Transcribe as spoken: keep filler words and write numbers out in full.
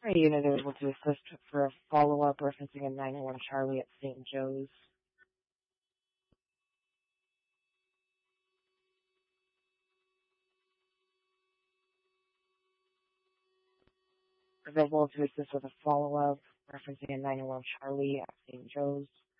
Our unit is able to assist for a follow-up referencing a nine one one Charlie at Saint Joe's. Available to assist with a follow-up referencing a nine one one Charlie at Saint Joe's.